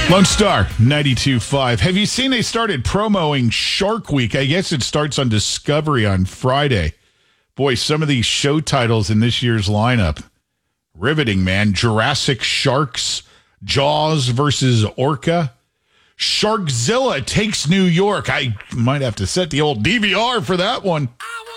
Lone Star 92.5. Have you seen they started promoting Shark Week? I guess it starts on Discovery on Friday. Boy, some of these show titles in this year's lineup. Riveting, man. Jurassic Sharks, Jaws versus Orca. Sharkzilla takes New York. I might have to set the old DVR for that one.